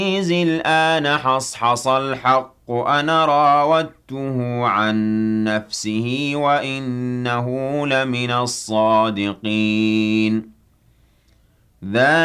الآن حصحص الحق أنا راودته عن نفسه وإنه لمن الصادقين